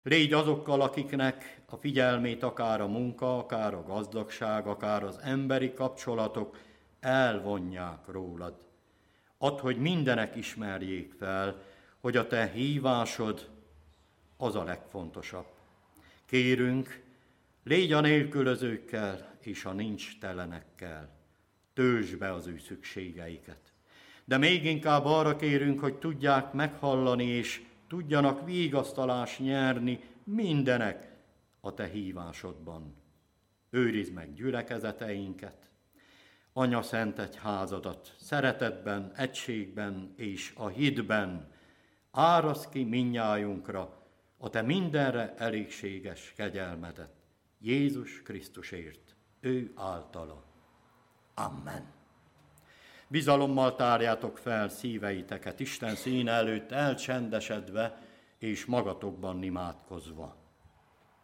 Légy azokkal, akiknek a figyelmét akár a munka, akár a gazdagság, akár az emberi kapcsolatok elvonják rólad. Add, hogy mindenek ismerjék fel, hogy a te hívásod az a legfontosabb. Kérünk, légy a nélkülözőkkel és a nincs telenekkel. Töltsd be az ő szükségeiket. De még inkább arra kérünk, hogy tudják meghallani és tudjanak vigasztalást nyerni mindenek a te hívásodban. Őrizd meg gyülekezeteinket, Anya Szent Egyházadat szeretetben, egységben és a hitben. Áraszd ki mindnyájunkra a te mindenre elégséges kegyelmedet. Jézus Krisztusért, ő általa. Amen. Bizalommal tárjátok fel szíveiteket Isten színe előtt elcsendesedve és magatokban imádkozva.